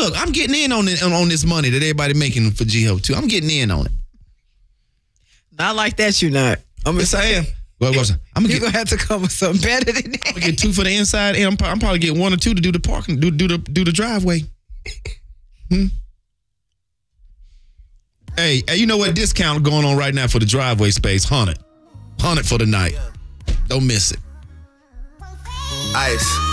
look, I'm getting in on this money that everybody making for G-Hope too. I'm getting in on it. Not like that, you not. I'm just saying. You're gonna have to come with something better than that. I'm gonna get 2 for the inside, and I'm probably get 1 or 2 to do the parking, do the driveway. Hey, you know what discount going on right now for the driveway space? 100 for the night. Don't miss it. Ice.